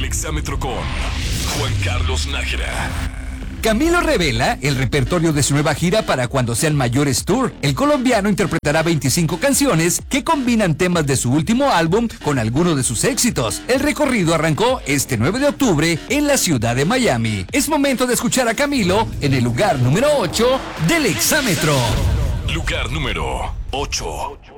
El exámetro con Juan Carlos Nájera. Camilo revela el repertorio de su nueva gira para Cuando Sean Mayores Tour. El colombiano interpretará 25 canciones que combinan temas de su último álbum con algunos de sus éxitos. El recorrido arrancó este 9 de octubre en la ciudad de Miami. Es momento de escuchar a Camilo en el lugar número 8 del exámetro. Lugar número 8.